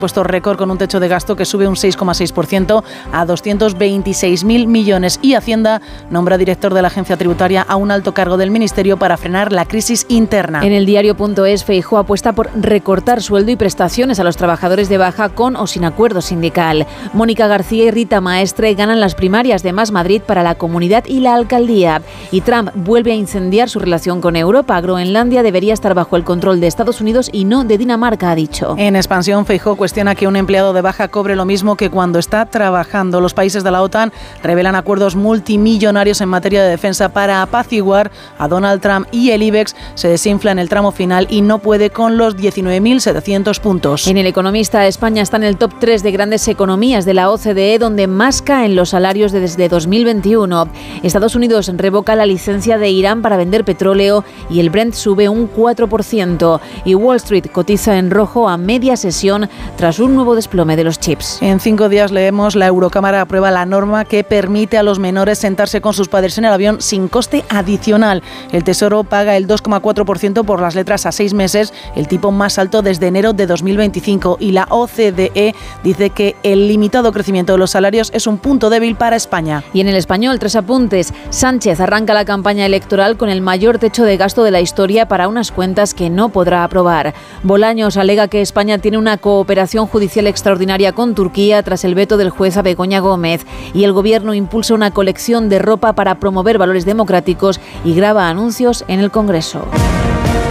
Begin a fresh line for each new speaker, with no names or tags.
puesto récord con un techo de gasto que sube un 6,6% a 226.000 millones y Hacienda nombra director de la agencia tributaria a un alto cargo del Ministerio para frenar la crisis interna.
En el diario.es, Feijóo apuesta por recortar sueldo y prestaciones a los trabajadores de baja con o sin acuerdo sindical. Mónica García y Rita Maestre ganan las primarias de Más Madrid para la comunidad y la alcaldía. Y Trump vuelve a incendiar su relación con Europa. Groenlandia debería estar bajo el control de Estados Unidos y no de Dinamarca, ha dicho.
En expansión, Feijóo cuestiona que un empleado de baja cobre lo mismo que cuando está trabajando. Los países de la OTAN revelan acuerdos multimillonarios en materia de defensa para apaciguar a Donald Trump y el IBEX se desinfla en el tramo final y no puede con los 19.700 puntos.
En El Economista, España está en el top 3 de grandes economías de la OCDE, donde más caen los salarios desde 2021. Estados Unidos revoca la licencia de Irán para vender petróleo y el Brent sube un 4%. Y Wall Street cotiza en rojo a media sesión tras un nuevo desplome de los chips.
En 5 días leemos: la Eurocámara aprueba la norma que permite a los menores sentarse con sus padres en el avión sin coste adicional. El Tesoro paga el 2,4% por las letras a 6 meses, el tipo más alto desde enero de 2025. Y la OCDE dice que el limitado crecimiento de los salarios es un punto débil para España.
Y en El Español, 3 apuntes. Sánchez arranca la campaña electoral con el mayor techo de gasto de la historia para unas cuentas que no podrá aprobar. Bolaños alega que España tiene una cooperación judicial extraordinaria con Turquía tras el veto del juez a Begoña Gómez. Y el gobierno impulsa una colección de ropa para promover valores democráticos y graba anuncios en el Congreso.